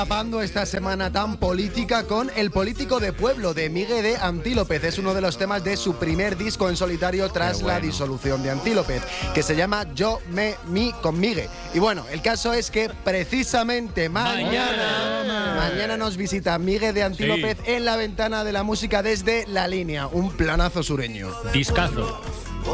Tapando esta semana tan política con El político de pueblo de Migue de Antílopez. Es uno de los temas de su primer disco en solitario tras la disolución de Antílopez, que se llama Yo, me, mi con Migue. Y bueno, el caso es que precisamente mañana nos visita Migue de Antílopez en la ventana de la música desde La Línea, un planazo sureño. Discazo.